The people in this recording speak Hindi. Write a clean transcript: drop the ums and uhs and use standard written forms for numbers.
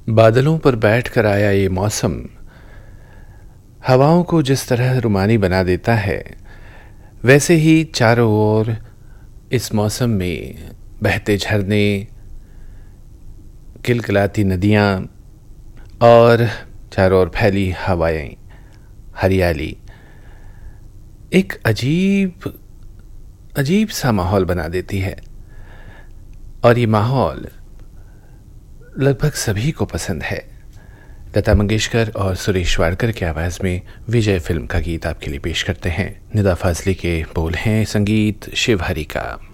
बादलों पर बैठकर आया ये मौसम हवाओं को जिस तरह रुमानी बना देता है, वैसे ही चारों ओर इस मौसम में बहते झरने, किलकिलाती नदियाँ और चारों ओर फैली हवाएं, हरियाली एक अजीब अजीब सा माहौल बना देती है। और ये माहौल लगभग सभी को पसंद है। लता मंगेशकर और सुरेश वाडकर की आवाज़ में विजय फिल्म का गीत आपके लिए पेश करते हैं। निदा फाजली के बोल हैं, संगीत शिव हरि का।